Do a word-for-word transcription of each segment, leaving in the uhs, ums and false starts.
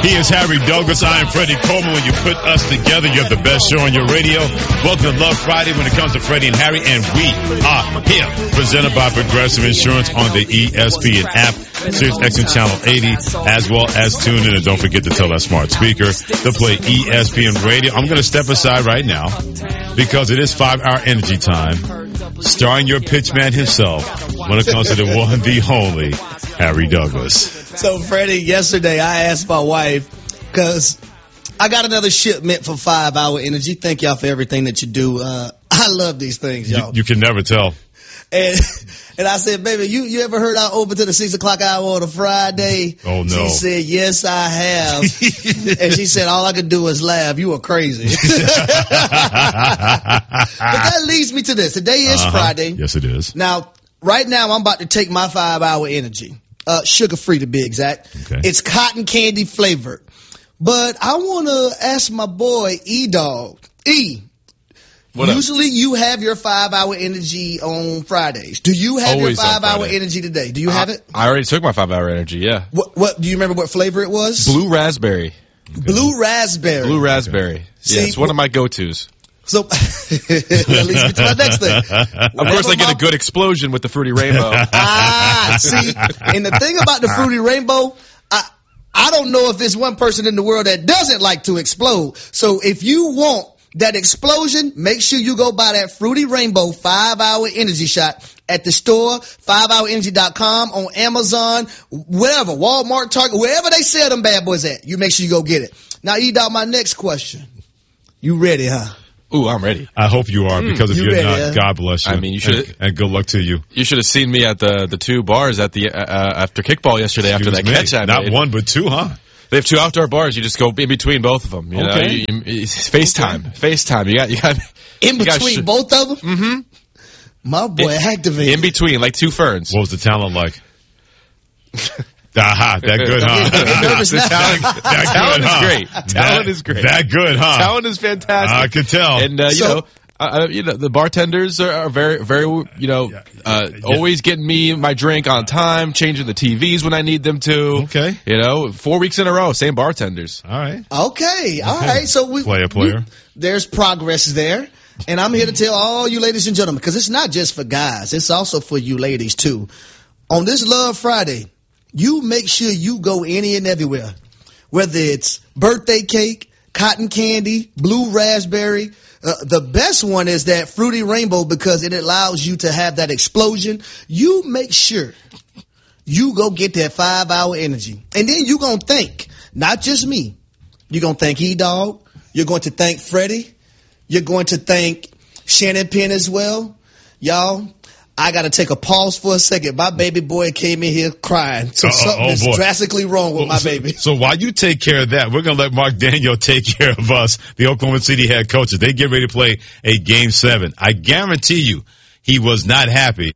He is Harry Douglas. I am Freddie Coleman. When you put us together, you have the best show on your radio. Welcome to Love Friday when it comes to Freddie and Harry, and we are here. Presented by Progressive Insurance on the E S P N app, Sirius X M Channel eighty, as well as tune in. And don't forget to tell that smart speaker to play E S P N Radio. I'm going to step aside right now because it is five-hour energy time, starring your pitchman himself when it comes to the one, the only, Harry Douglas. So, Freddie, yesterday I asked my wife, because I got another shipment for five hour energy. Thank y'all for everything that you do. Uh, I love these things, y'all. You, you can never tell. And and I said, baby, you, you ever heard I open to the six o'clock hour on a Friday? Oh, no. She said, yes, I have. And she said, all I could do is laugh. You are crazy. But that leads me to this. Today is uh-huh. Friday. Yes, it is. Now, right now, I'm about to take my five hour energy. Uh, sugar-free to be exact. Okay. It's cotton candy flavored. But I want to ask my boy, E-Dog. E, what usually up? you have your five-hour energy on Fridays. Do you have Always your five-hour Friday. energy today? Do you have I, it? I already took my five-hour energy, yeah. What, what? Do you remember what flavor it was? Blue raspberry. Okay. Blue raspberry. Blue raspberry. Okay. Yeah, See, it's one of my go-tos. So, that leads me to my next thing. Of course, I get a good explosion with the Fruity Rainbow. Ah, see, and the thing about the Fruity Rainbow, I I don't know if there's one person in the world that doesn't like to explode. So if you want that explosion, make sure you go buy that Fruity Rainbow five-hour energy shot at the store, five hour energy dot com, on Amazon, wherever, Walmart, Target, wherever they sell them bad boys at. You make sure you go get it. Now, E-Dog, my next question. You ready, huh? Ooh, I'm ready. I hope you are, because if You you're ready, not, huh? God bless you. I mean, you should- And, and good luck to you. You should have seen me at the the two bars at the uh, after kickball yesterday after that Excuse me. catch I Not made. one, but two, huh? They have two outdoor bars. You just go in between both of them. You know, Okay. you, you, it's FaceTime. FaceTime. You got you got In you got between sh- both of them? Mm-hmm. My boy activated. In between, like two ferns. What was the talent like? Aha, that good, huh? Get nervous The now. talent, That talent good, is huh? great. Talent That- is great. That good, huh? Talent is fantastic. I could tell. And uh, you So- know, uh, you know, the bartenders are, are very, very, you know, uh, always getting me my drink on time, changing the T Vs when I need them to. Okay. You know, four weeks in a row, same bartenders. All right. Okay, all right. So we Player, player. we- there's progress there, and I'm here to tell all you ladies and gentlemen, because it's not just for guys; it's also for you ladies too. On this Love Friday, you make sure you go any and everywhere, whether it's birthday cake, cotton candy, blue raspberry. Uh, the best one is that Fruity Rainbow, because it allows you to have that explosion. You make sure you go get that five hour energy, and then you gonna thank not just me. You're going to thank E-Dog. You're going to thank Freddie. You're going to thank Shannon Penn as well. Y'all, I got to take a pause for a second. My baby boy came in here crying. So Uh-oh, something oh is boy. drastically wrong with my so, baby. So while you take care of that, we're going to let Mark Daniel take care of us, the Oklahoma City head coaches. They get ready to play a game seven. I guarantee you he was not happy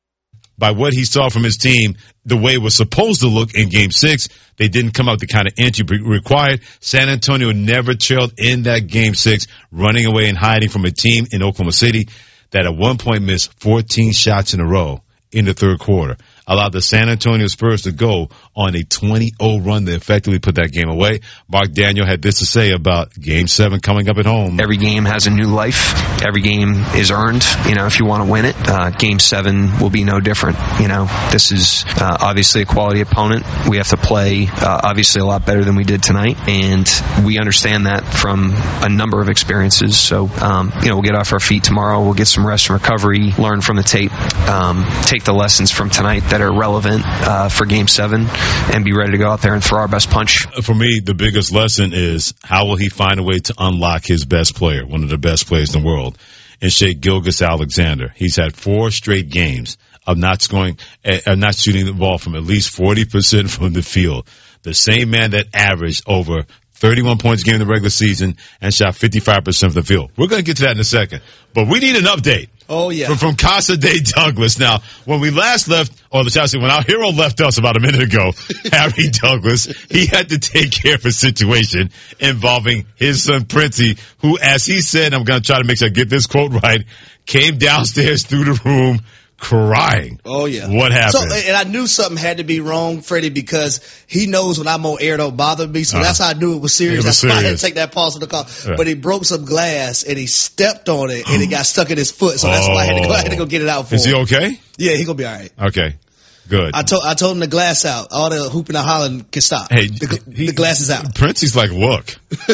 by what he saw from his team, the way it was supposed to look in game six. They didn't come out the kind of energy required. San Antonio never trailed in that game six, running away and hiding from a team in Oklahoma City that at one point missed fourteen shots in a row in the third quarter. Allowed the San Antonio Spurs to go on a twenty oh run to effectively put that game away. Mark Daniel had this to say about game seven coming up at home. Every game has a new life. Every game is earned, you know, if you want to win it. Uh, game seven will be no different. You know, this is uh, obviously a quality opponent. We have to play uh, obviously a lot better than we did tonight, and we understand that from a number of experiences. So, um, you know, we'll get off our feet tomorrow. We'll get some rest and recovery, learn from the tape, um, take the lessons from tonight that are relevant uh, for game seven, and be ready to go out there and throw our best punch. For me, the biggest lesson is how will he find a way to unlock his best player, one of the best players in the world, and Shai Gilgeous-Alexander. He's had four straight games of not scoring, uh, not shooting the ball from at least forty percent from the field. The same man that averaged over thirty-one points a game in the regular season and shot fifty-five percent from the field. We're going to get to that in a second, but we need an update. Oh, yeah. From, from Casa de Douglas. Now, when we last left, or the Chelsea, when our hero left us about a minute ago, Harry Douglas, he had to take care of a situation involving his son Princey, who, as he said, I'm going to try to make sure I get this quote right, came downstairs through the room crying. Oh, yeah. What happened? So, and I knew something had to be wrong, Freddie, because he knows when I'm on air, don't bother me. So uh-huh. that's how I knew it was serious. It was that's why serious. I had to take that pause on the call. Yeah. But he broke some glass, and he stepped on it, and it got stuck in his foot. So that's oh. why I had to go, I had to go get it out for Is him. Is he okay? Yeah, he going to be all right. Okay. Good. I told I told him the glass out. All the hooping and hollering can stop. Hey, the, he, the glass is out. Princey's like, look,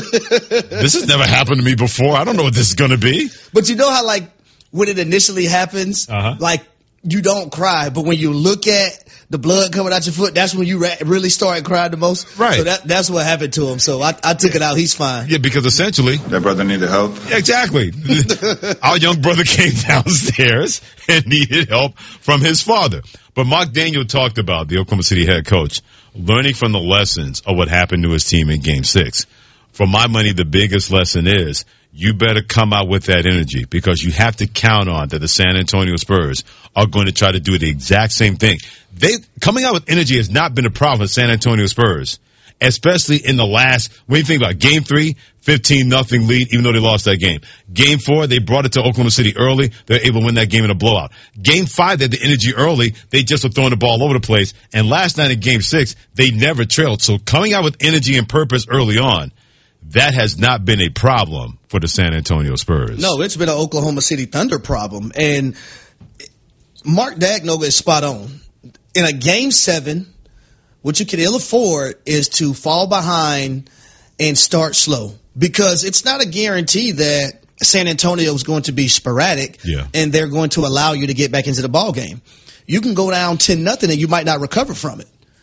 this has never happened to me before. I don't know what this is going to be. But you know how, like, when it initially happens, uh-huh. like, you don't cry. But when you look at the blood coming out your foot, that's when you ra- really start crying the most. Right. So that that's what happened to him. So I, I took it out. He's fine. Yeah, because essentially. That brother needed help. Exactly. Our young brother came downstairs and needed help from his father. But Mark Daniel talked about, the Oklahoma City head coach, learning from the lessons of what happened to his team in game six. For my money, the biggest lesson is you better come out with that energy, because you have to count on that the San Antonio Spurs are going to try to do the exact same thing. They coming out with energy has not been a problem with San Antonio Spurs, especially in the last, when you think about it, game three, fifteen nothing lead, even though they lost that game. Game four, they brought it to Oklahoma City early. They're able to win that game in a blowout. Game five, they had the energy early. They just were throwing the ball all over the place. And last night in game six, they never trailed. So coming out with energy and purpose early on, that has not been a problem for the San Antonio Spurs. No, it's been an Oklahoma City Thunder problem. And Mark Daigneault is spot on. In a game seven, what you can ill afford is to fall behind and start slow, because it's not a guarantee that San Antonio is going to be sporadic yeah. and they're going to allow you to get back into the ball game. You can go down ten nothing and you might not recover from it.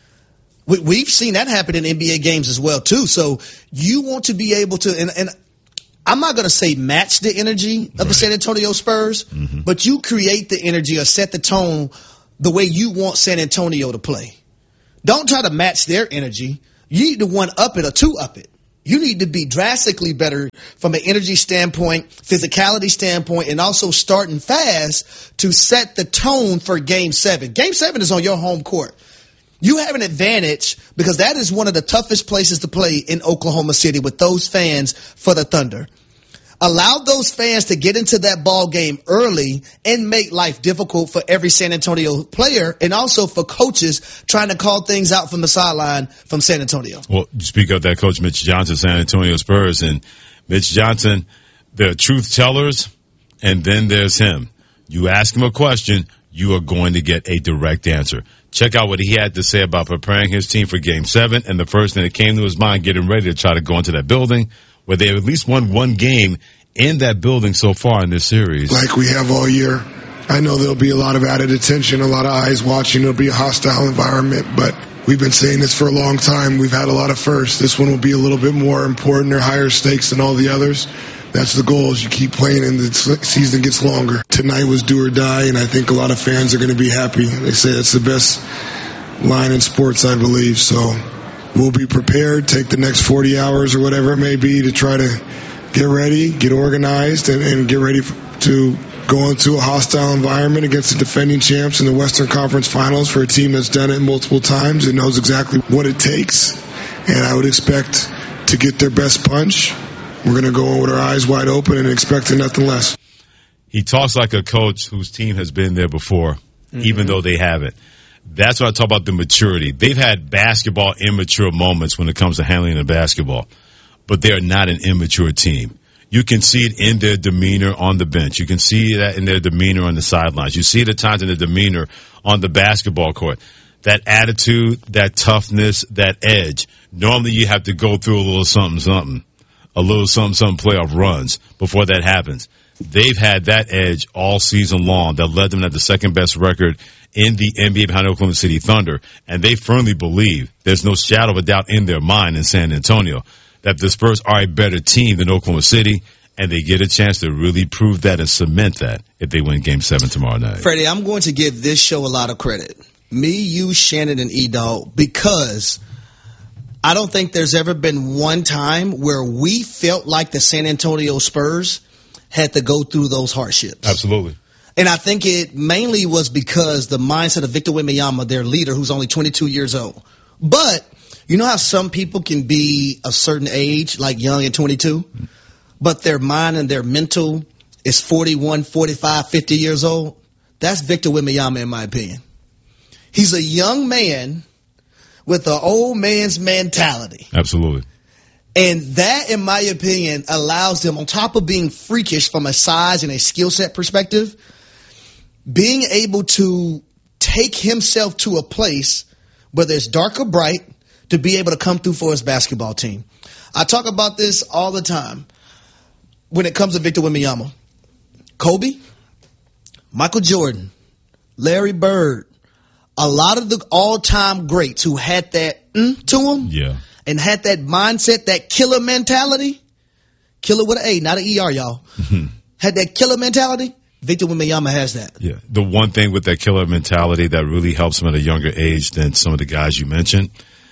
We've seen that happen in N B A games as well, too. So you want to be able to, and, and I'm not going to say match the energy of right. the San Antonio Spurs, mm-hmm. but you create the energy or set the tone the way you want San Antonio to play. Don't try to match their energy. You need to one up it or two up it. You need to be drastically better from an energy standpoint, physicality standpoint, and also starting fast to set the tone for game seven. Game seven is on your home court. You have an advantage because that is one of the toughest places to play in Oklahoma City with those fans for the Thunder. Allow those fans to get into that ball game early and make life difficult for every San Antonio player, and also for coaches trying to call things out from the sideline from San Antonio. Well, you speak of that coach, Mitch Johnson, San Antonio Spurs, and Mitch Johnson, they're truth tellers, and then there's him. You ask him a question, you are going to get a direct answer. Check out what he had to say about preparing his team for game seven, and the first thing that came to his mind, getting ready to try to go into that building where they have at least won one game in that building so far in this series. Like we have all year. I know there'll be a lot of added attention, a lot of eyes watching. It'll be a hostile environment, but we've been saying this for a long time. We've had a lot of firsts. This one will be a little bit more important or higher stakes than all the others. That's the goal, as you keep playing and the season gets longer. Tonight was do or die, and I think a lot of fans are going to be happy. They say it's the best line in sports, I believe. So we'll be prepared, take the next forty hours or whatever it may be to try to get ready, get organized, and, and get ready to go into a hostile environment against the defending champs in the Western Conference Finals for a team that's done it multiple times and knows exactly what it takes. And I would expect to get their best punch. We're going to go in with our eyes wide open and expecting nothing less. He talks like a coach whose team has been there before, mm-hmm. even though they haven't. That's what I talk about, the maturity. They've had basketball immature moments when it comes to handling the basketball, but they're not an immature team. You can see it in their demeanor on the bench. You can see that in their demeanor on the sidelines. You see it at times in their demeanor on the basketball court. That attitude, that toughness, that edge. Normally you have to go through a little something, something. A little something, something playoff runs before that happens. They've had that edge all season long that led them to have the second best record in the N B A behind Oklahoma City Thunder. And they firmly believe, there's no shadow of a doubt in their mind in San Antonio, that the Spurs are a better team than Oklahoma City, and they get a chance to really prove that and cement that if they win game seven tomorrow night. Freddie, I'm going to give this show a lot of credit. Me, you, Shannon, and E-Dog, because I don't think there's ever been one time where we felt like the San Antonio Spurs had to go through those hardships. Absolutely. And I think it mainly was because the mindset of Victor Wembanyama, their leader, who's only twenty-two years old. But you know how some people can be a certain age, like young and twenty-two, but their mind and their mental is forty-one, forty-five, fifty years old? That's Victor Wembanyama, in my opinion. He's a young man with an old man's mentality. Absolutely. And that, in my opinion, allows him, on top of being freakish from a size and a skill set perspective, being able to take himself to a place, whether it's dark or bright, to be able to come through for his basketball team. I talk about this all the time when it comes to Victor Wembanyama. Kobe, Michael Jordan, Larry Bird, a lot of the all-time greats who had that mm, to them yeah. and had that mindset, that killer mentality, killer with an A, not an E R, y'all, had that killer mentality. Victor Wembanyama has that. Yeah. The one thing with that killer mentality that really helps him at a younger age than some of the guys you mentioned,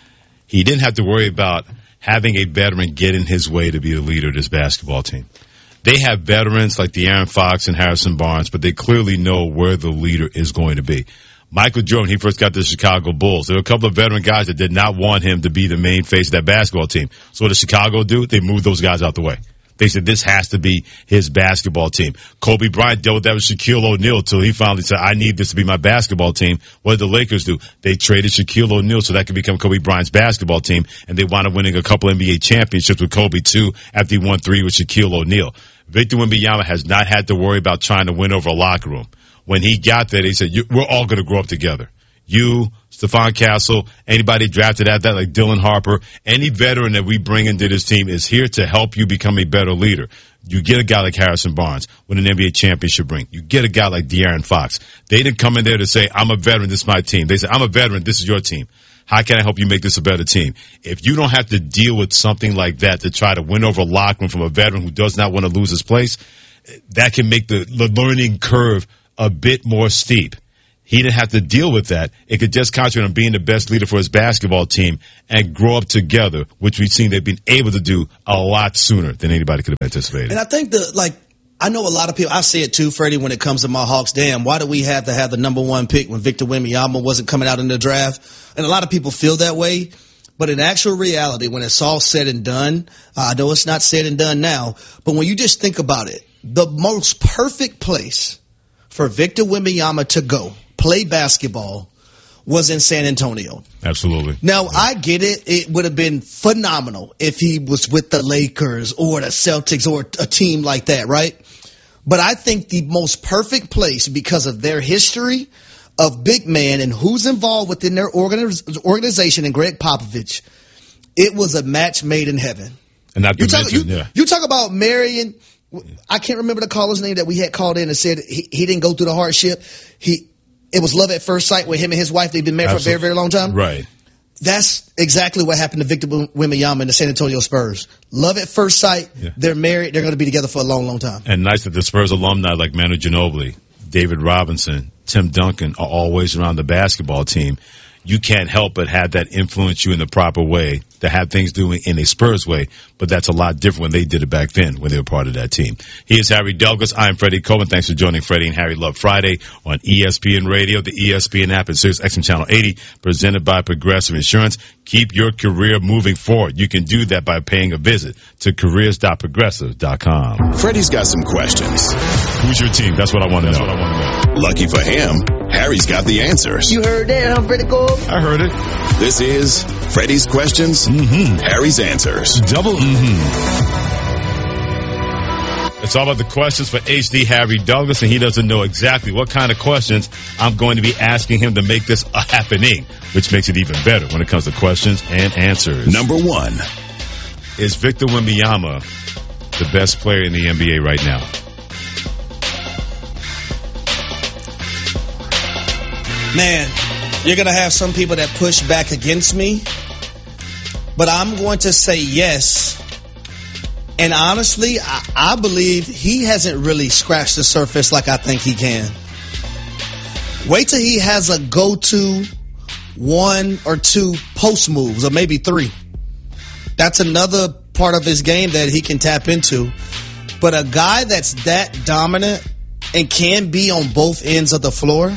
he didn't have to worry about having a veteran get in his way to be the leader of this basketball team. They have veterans like De'Aaron Fox and Harrison Barnes, but they clearly know where the leader is going to be. Michael Jordan, he first got to the Chicago Bulls. There were a couple of veteran guys that did not want him to be the main face of that basketball team. So what did Chicago do? They moved those guys out the way. They said this has to be his basketball team. Kobe Bryant dealt with that with Shaquille O'Neal until he finally said, I need this to be my basketball team. What did the Lakers do? They traded Shaquille O'Neal so that could become Kobe Bryant's basketball team, and they wound up winning a couple N B A championships with Kobe, too, after he won three with Shaquille O'Neal. Victor Wembanyama has not had to worry about trying to win over a locker room. When he got there, they said, we're all going to grow up together. You, Stephon Castle, anybody drafted at that like Dylan Harper, any veteran that we bring into this team is here to help you become a better leader. You get a guy like Harrison Barnes with an N B A championship ring. You get a guy like De'Aaron Fox. They didn't come in there to say, I'm a veteran, this is my team. They said, I'm a veteran, this is your team. How can I help you make this a better team? If you don't have to deal with something like that to try to win over a locker room from a veteran who does not want to lose his place, that can make the, the learning curve a bit more steep. He didn't have to deal with that. It could just concentrate on being the best leader for his basketball team and grow up together, which we've seen they've been able to do a lot sooner than anybody could have anticipated. And I think the, like, I know a lot of people, I say it too, Freddie, when it comes to my Hawks. Damn, why do we have to have the number one pick when Victor Wembanyama wasn't coming out in the draft? And a lot of people feel that way. But in actual reality, when it's all said and done, uh, I know it's not said and done now, but when you just think about it, the most perfect place for Victor Wembanyama to go play basketball was in San Antonio. Absolutely. Now, I get it. It would have been phenomenal if he was with the Lakers or the Celtics or a team like that, right? But I think the most perfect place, because of their history of big man and who's involved within their organiz- organization and Greg Popovich, it was a match made in heaven. And not to you talk, mention, you, yeah. you talk about marrying. I can't remember the caller's name that we had called in and said he, he didn't go through the hardship. He It was love at first sight with him and his wife. They've been married Absolutely. for a very, very long time. Right. That's exactly what happened to Victor Wembanyama and the San Antonio Spurs. Love at first sight. Yeah. They're married. They're going to be together for a long, long time. And nice that the Spurs alumni like Manu Ginobili, David Robinson, Tim Duncan are always around the basketball team. You can't help but have that influence you in the proper way, to have things doing in a Spurs way, but that's a lot different when they did it back then when they were part of that team. He is Harry Douglas. I'm Freddie Coleman. Thanks for joining Freddie and Harry Love Friday on E S P N Radio, the E S P N app, and Sirius X M Channel eighty, presented by Progressive Insurance. Keep your career moving forward. You can do that by paying a visit to careers dot progressive dot com. Freddie's got some questions. Who's your team? That's what I want to know. know. Lucky for him, Harry's got the answers. You heard that, huh, Freddie Cole? I heard it. This is Freddie's Questions, mm-hmm. Harry's Answers. Double mm-hmm. It's all about the questions for H D Harry Douglas, and he doesn't know exactly what kind of questions I'm going to be asking him to make this a happening, which makes it even better when it comes to questions and answers. Number one. Is Victor Wembanyama the best player in the N B A right now? Man, you're going to have some people that push back against me, but I'm going to say yes. And honestly, I, I believe he hasn't really scratched the surface like I think he can. Wait till he has a go-to one or two post moves, or maybe three. That's another part of his game that he can tap into. But a guy that's that dominant and can be on both ends of the floor,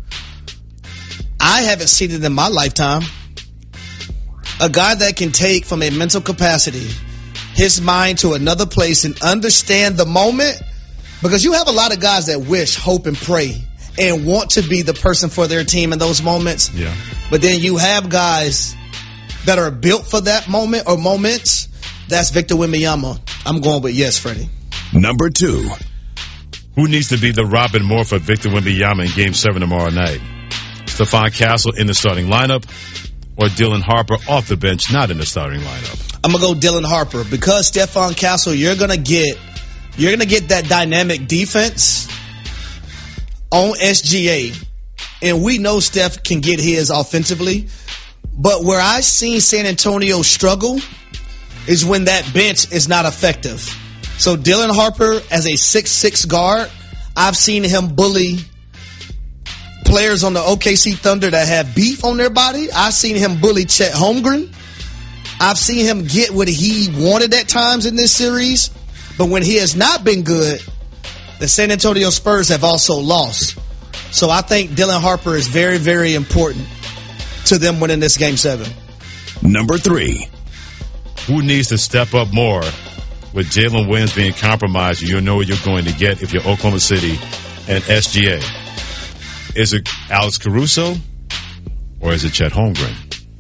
I haven't seen it in my lifetime. A guy that can take from a mental capacity his mind to another place and understand the moment. Because you have a lot of guys that wish, hope, and pray and want to be the person for their team in those moments. Yeah. But then you have guys that are built for that moment or moments. That's Victor Wembanyama. I'm going with yes, Freddie. Number two. Who needs to be the Robin Moore for Victor Wembanyama in Game seven tomorrow night? Stephon Castle in the starting lineup or Dylan Harper off the bench, not in the starting lineup? I'm going to go Dylan Harper because Stephon Castle, you're going to get you're going to get that dynamic defense on S G A. And we know Steph can get his offensively. But where I've seen San Antonio struggle is when that bench is not effective. So Dylan Harper as a six six guard, I've seen him bully players on the O K C Thunder that have beef on their body. I've seen him bully Chet Holmgren. I've seen him get what he wanted at times in this series. But when he has not been good, the San Antonio Spurs have also lost. So I think Dylan Harper is very, very important to them winning this Game seven. Number three. Who needs to step up more with Jalen Williams being compromised? You know what you're going to get if you're Oklahoma City and S G A. Is it Alex Caruso or is it Chet Holmgren?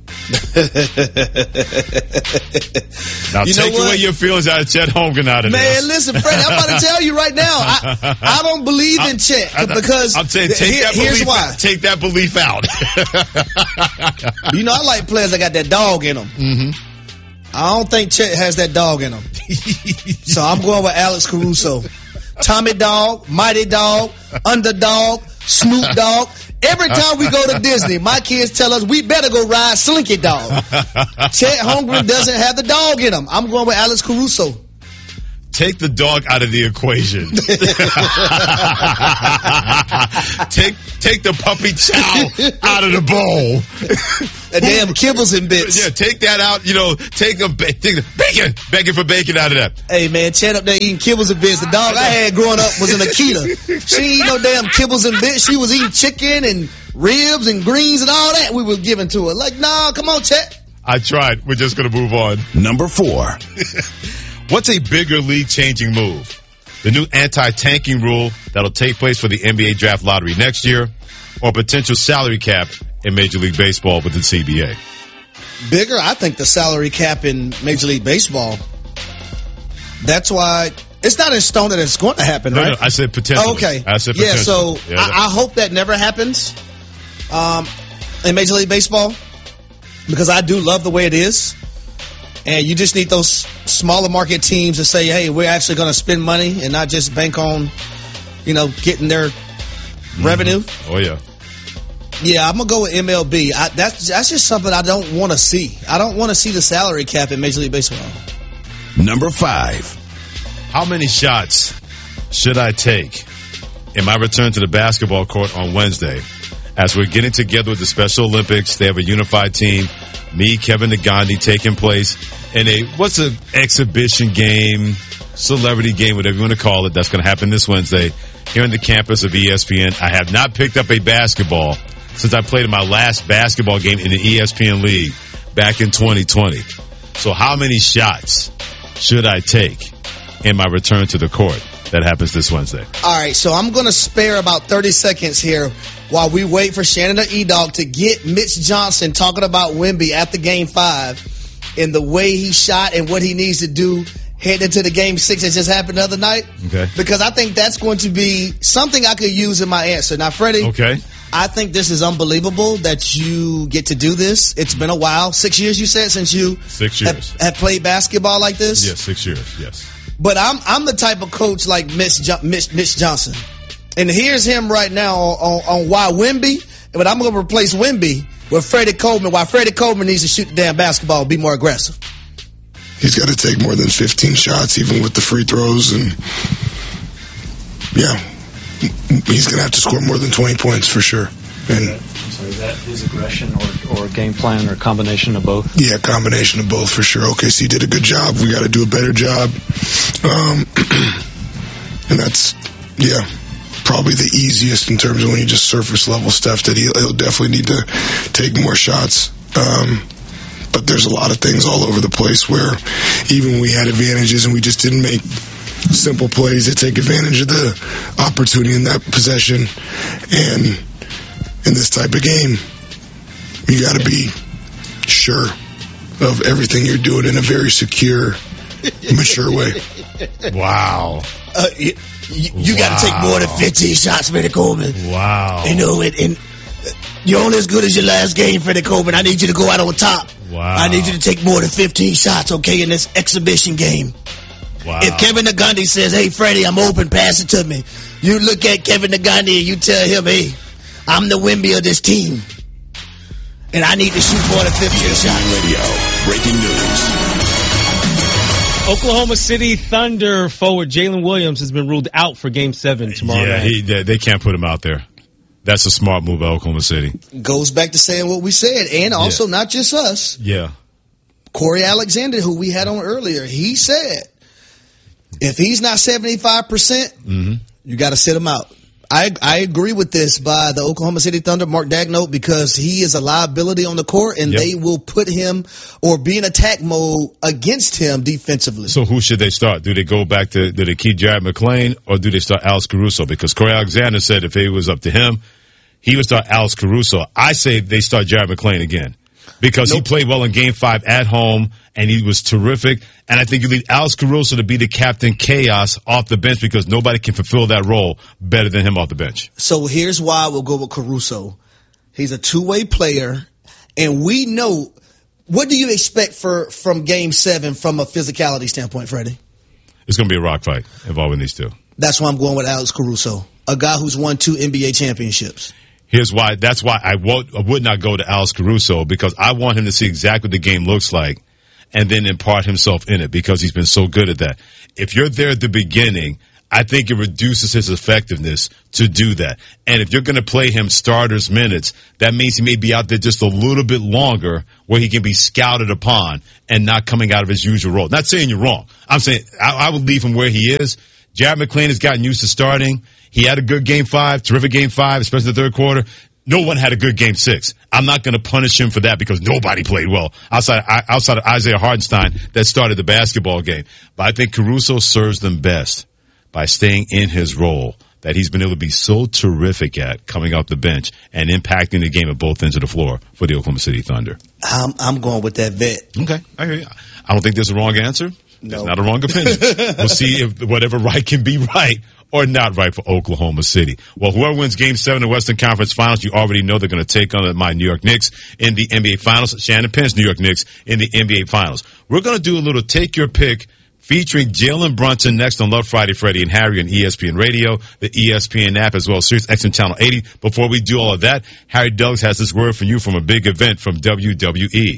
Now You take know what? away your feelings out of Chet Holmgren out of Man, this. listen, Freddie, I'm about to tell you right now, I, I don't believe in Chet I- I- because I'm saying take here- that here's belief. why. Take that belief out. You know, I like players that got that dog in them. Mm-hmm. I don't think Chet has that dog in him. So I'm going with Alex Caruso. Tommy Dog, Mighty Dog, Underdog, Snoop Dogg. Every time we go to Disney, my kids tell us we better go ride Slinky Dog. Chet Holmgren doesn't have the dog in him. I'm going with Alex Caruso. Take the dog out of the equation. take take the puppy chow out of the bowl. The damn kibbles and bits. Yeah, take that out. You know, take a ba- take the bacon, begging for bacon out of that. Hey man, Chet up there eating kibbles and bits. The dog I had growing up was an Akita. She ain't eat no damn kibbles and bits. She was eating chicken and ribs and greens and all that we were giving to her. Like, nah, come on, Chet. I tried. We're just gonna move on. Number four. What's a bigger league-changing move? The new anti-tanking rule that'll take place for the N B A draft lottery next year, or potential salary cap in Major League Baseball with the C B A? Bigger, I think the salary cap in Major League Baseball. That's why it's not in stone that it's going to happen, No, right? no, I said potential. Oh, okay. I said yeah, potential. so Yeah, that- I, I hope that never happens um, in Major League Baseball because I do love the way it is. And you just need those smaller market teams to say, hey, we're actually going to spend money and not just bank on, you know, getting their Mm-hmm. revenue. Oh, yeah. Yeah, I'm going to go with M L B. I, that's, that's just something I don't want to see. I don't want to see the salary cap in Major League Baseball. Number five. How many shots should I take in my return to the basketball court on Wednesday? As we're getting together with the Special Olympics, they have a unified team. Me, Kevin Nagandi, taking place in a, what's an exhibition game, celebrity game, whatever you want to call it. That's going to happen this Wednesday here on the campus of E S P N. I have not picked up a basketball since I played in my last basketball game in the E S P N League back in twenty twenty. So how many shots should I take in my return to the court? That happens this Wednesday. All right, so I'm going to spare about thirty seconds here while we wait for Shannon or E-Dog to get Mitch Johnson talking about Wemby at the Game five and the way he shot and what he needs to do heading into the Game six that just happened the other night. Okay. Because I think that's going to be something I could use in my answer. Now, Freddie, Okay. I think this is unbelievable that you get to do this. It's been a while. Six years, you said, since you Six have, years. have played basketball like this? Yes, six years, yes. But I'm I'm the type of coach like Mitch, jo- Mitch, Mitch Johnson. And here's him right now on, on, on why Wemby, but I'm going to replace Wemby with Freddie Coleman, why Freddie Coleman needs to shoot the damn basketball and be more aggressive. He's got to take more than fifteen shots, even with the free throws. And, yeah, he's going to have to score more than twenty points for sure. And So is that his aggression or, or game plan or a combination of both? yeah, combination of both for sure. O K C did a good job. We got to do a better job. Um, and that's, yeah, probably the easiest in terms of when you just surface level stuff that he'll, he'll definitely need to take more shots. Um, but there's a lot of things all over the place where even we had advantages and we just didn't make simple plays that take advantage of the opportunity in that possession. And in this type of game, you got to be sure of everything you're doing in a very secure, mature way. Wow. Uh, you you wow. got to take more than fifteen shots, Freddie Coleman. Wow. You know, and, and you're only as good as your last game, Freddie Coleman. I need you to go out on top. Wow. I need you to take more than fifteen shots, okay, in this exhibition game. Wow. If Kevin Nagandi says, hey, Freddie, I'm open, pass it to me, you look at Kevin Nagandi and you tell him, hey, I'm the Wemby of this team, and I need to shoot more than fifteen shots. Radio, breaking news. Oklahoma City Thunder forward Jalen Williams has been ruled out for Game seven tomorrow yeah, night. He, they, they can't put him out there. That's a smart move by Oklahoma City. Goes back to saying what we said, and also yeah. not just us. Yeah. Corey Alexander, who we had on earlier, he said, if he's not seventy-five percent, mm-hmm. you got to sit him out. I I agree with this by the Oklahoma City Thunder, Mark Daigneault, because he is a liability on the court, and yep. they will put him or be in attack mode against him defensively. So who should they start? Do they go back to, do they keep Jared McClain, or do they start Alex Caruso? Because Corey Alexander said if it was up to him, he would start Alex Caruso. I say they start Jared McClain again. Because nope. he played well in Game five at home, and he was terrific. And I think you need Alex Caruso to be the captain chaos off the bench, because nobody can fulfill that role better than him off the bench. So here's why we'll go with Caruso. He's a two-way player, and we know – what do you expect for from Game seven from a physicality standpoint, Freddie? It's going to be a rock fight involving these two. That's why I'm going with Alex Caruso, a guy who's won two N B A championships. Here's why. That's why I, won't, I would not go to Alex Caruso, because I want him to see exactly what the game looks like and then impart himself in it, because he's been so good at that. If you're there at the beginning, I think it reduces his effectiveness to do that. And if you're going to play him starters minutes, that means he may be out there just a little bit longer where he can be scouted upon and not coming out of his usual role. Not saying you're wrong. I'm saying I, I would leave him where he is. Jared McClain has gotten used to starting. He had a good game five, terrific game five, especially the third quarter. No one had a good game six. I'm not going to punish him for that, because nobody played well outside outside of Isaiah Hartenstein that started the basketball game. But I think Caruso serves them best by staying in his role that he's been able to be so terrific at coming off the bench and impacting the game at both ends of the floor for the Oklahoma City Thunder. I'm, I'm going with that vet. Okay, I hear you. I don't think there's a wrong answer. No. That's not a wrong opinion. We'll see if whatever right can be right or not right for Oklahoma City. Well, whoever wins Game seven of the Western Conference Finals, you already know they're going to take on my New York Knicks in the N B A Finals. Shannon Penn's New York Knicks in the N B A Finals. We're going to do a little Take Your Pick featuring Jalen Brunson next on Love Friday, Freddie and Harry on E S P N Radio, the E S P N app, as well as Sirius X M Channel eighty. Before we do all of that, Harry Douglas has this word for you from a big event from W W E.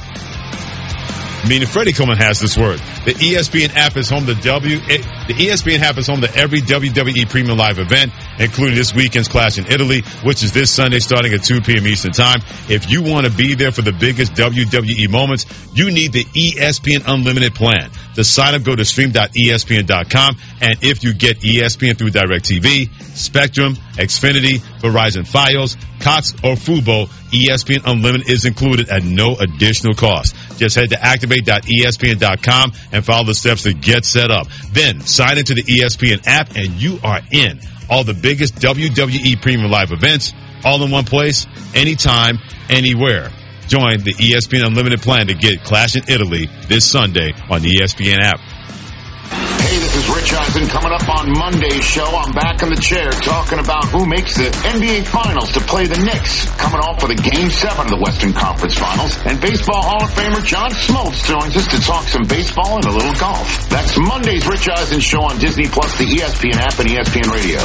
Meaning Freddie Coleman has this word. The E S P N app is home to W. The E S P N app is home to every W W E Premium Live event, including this weekend's Clash in Italy, which is this Sunday starting at two p.m. Eastern Time. If you want to be there for the biggest W W E moments, you need the E S P N Unlimited plan. To sign up, go to stream dot E S P N dot com, and if you get E S P N through DirecTV, Spectrum, Xfinity, Verizon Fios, Cox, or Fubo, E S P N Unlimited is included at no additional cost. Just head to activate dot E S P N dot com and follow the steps to get set up. Then sign into the E S P N app and you are in. All the biggest W W E Premium Live events, all in one place, anytime, anywhere. Join the E S P N Unlimited plan to get Clash in Italy this Sunday on the E S P N app. Hey, this is Rich Eisen. Coming up on Monday's show, I'm back in the chair talking about who makes the N B A Finals to play the Knicks. Coming off for the Game seven of the Western Conference Finals. And Baseball Hall of Famer John Smoltz joins us to talk some baseball and a little golf. That's Monday's Rich Eisen show on Disney Plus, the E S P N app, and E S P N Radio.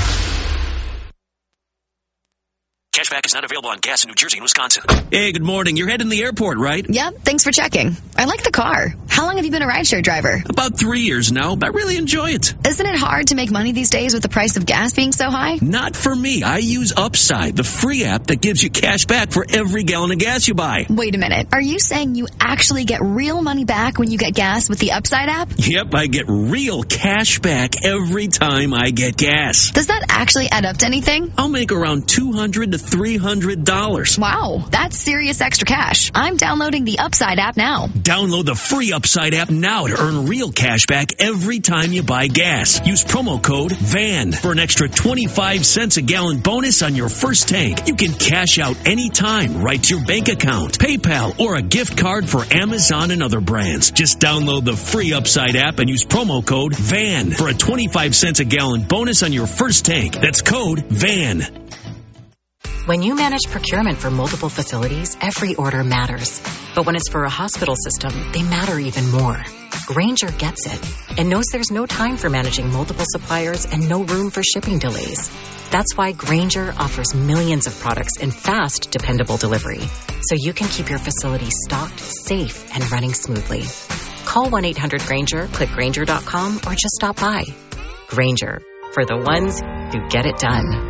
Cashback is not available on gas in New Jersey and Wisconsin. Hey, good morning. You're heading to the airport, right? Yep, thanks for checking. I like the car. How long have you been a rideshare driver? About three years now, but I really enjoy it. Isn't it hard to make money these days with the price of gas being so high? Not for me. I use Upside, the free app that gives you cash back for every gallon of gas you buy. Wait a minute. Are you saying you actually get real money back when you get gas with the Upside app? Yep, I get real cash back every time I get gas. Does that actually add up to anything? I'll make around two hundred to three hundred dollars. Wow, that's serious extra cash. I'm downloading the Upside app now. Download the free Upside Upside app now to earn real cash back every time you buy gas. Use promo code V A N for an extra twenty-five cents a gallon bonus on your first tank. You can cash out anytime right to your bank account, PayPal, or a gift card for Amazon and other brands. Just download the free Upside app and use promo code V A N for a twenty-five cents a gallon bonus on your first tank. That's code V A N. When you manage procurement for multiple facilities, every order matters. But when it's for a hospital system, they matter even more. Grainger gets it and knows there's no time for managing multiple suppliers and no room for shipping delays. That's why Grainger offers millions of products in fast, dependable delivery, so you can keep your facility stocked, safe, and running smoothly. Call one eight hundred Grainger, click Grainger dot com, or just stop by. Grainger, for the ones who get it done.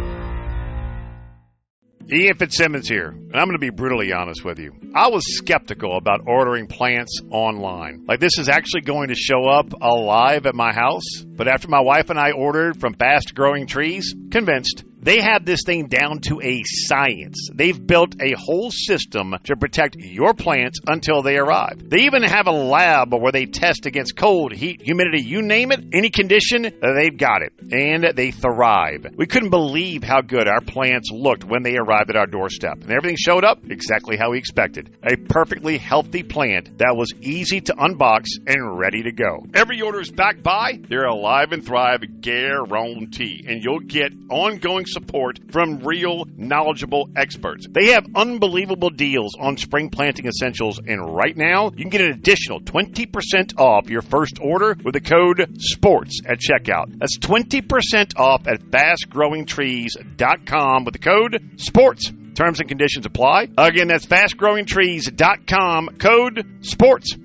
Ian Fitzsimmons here, and I'm going to be brutally honest with you. I was skeptical about ordering plants online. Like, this is actually going to show up alive at my house. But after my wife and I ordered from Fast Growing Trees, convinced. They have this thing down to a science. They've built a whole system to protect your plants until they arrive. They even have a lab where they test against cold, heat, humidity, you name it, any condition, they've got it. And they thrive. We couldn't believe how good our plants looked when they arrived at our doorstep. And everything showed up exactly how we expected. A perfectly healthy plant that was easy to unbox and ready to go. Every order is backed by their Alive and Thrive guarantee. And you'll get ongoing support from real, knowledgeable experts. They have unbelievable deals on spring planting essentials, and right now, you can get an additional twenty percent off your first order with the code SPORTS at checkout. That's twenty percent off at fast growing trees dot com with the code SPORTS. Terms and conditions apply. Again, that's fast growing trees dot com, code SPORTS.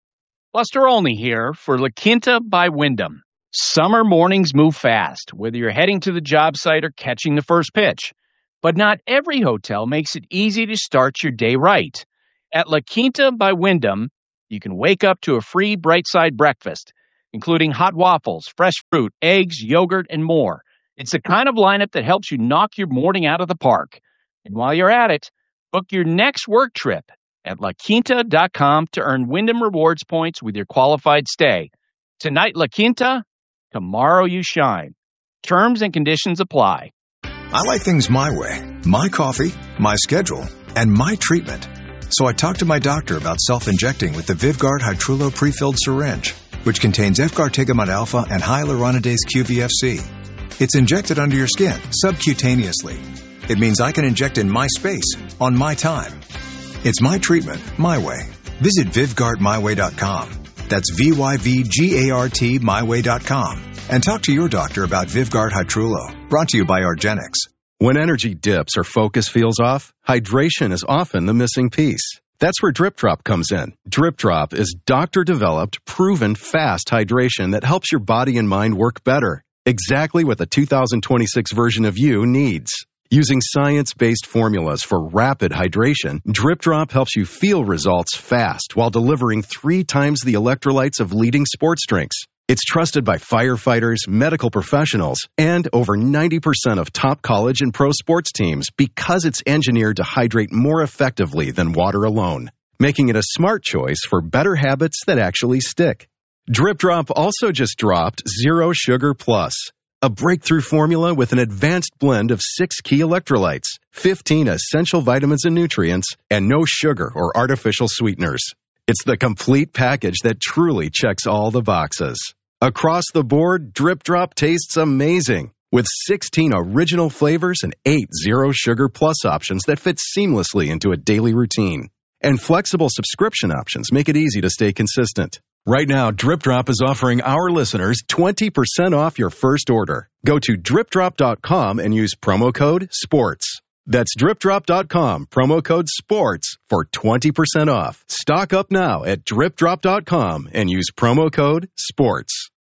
Buster Olney here for La Quinta by Wyndham. Summer mornings move fast, whether you're heading to the job site or catching the first pitch. But not every hotel makes it easy to start your day right. At La Quinta by Wyndham, you can wake up to a free Bright Side breakfast, including hot waffles, fresh fruit, eggs, yogurt, and more. It's the kind of lineup that helps you knock your morning out of the park. And while you're at it, book your next work trip at la quinta dot com to earn Wyndham Rewards points with your qualified stay. Tonight, La Quinta. Tomorrow you shine. Terms and conditions apply. I like things my way. My coffee, my schedule, and my treatment. So I talked to my doctor about self-injecting with the Vyvgart Hytrulo pre-filled syringe, which contains efgartigimod alpha and hyaluronidase Q V F C. It's injected under your skin, subcutaneously. It means I can inject in my space, on my time. It's my treatment, my way. Visit Vyvgart my way dot com. That's V Y V G A R T my way dot com. And talk to your doctor about Vyvgart Hytrulo. Brought to you by Argenix. When energy dips or focus feels off, hydration is often the missing piece. That's where Drip Drop comes in. Drip Drop is doctor-developed, proven, fast hydration that helps your body and mind work better. Exactly what the two thousand twenty-six version of you needs. Using science-based formulas for rapid hydration, Drip Drop helps you feel results fast while delivering three times the electrolytes of leading sports drinks. It's trusted by firefighters, medical professionals, and over ninety percent of top college and pro sports teams because it's engineered to hydrate more effectively than water alone, making it a smart choice for better habits that actually stick. Drip Drop also just dropped Zero Sugar Plus, a breakthrough formula with an advanced blend of six key electrolytes, fifteen essential vitamins and nutrients, and no sugar or artificial sweeteners. It's the complete package that truly checks all the boxes. Across the board, Drip Drop tastes amazing, with sixteen original flavors and eight Zero Sugar Plus options that fit seamlessly into a daily routine. And flexible subscription options make it easy to stay consistent. Right now, Drip Drop is offering our listeners twenty percent off your first order. Go to drip drop dot com and use promo code SPORTS. That's drip drop dot com, promo code SPORTS for twenty percent off. Stock up now at drip drop dot com and use promo code SPORTS.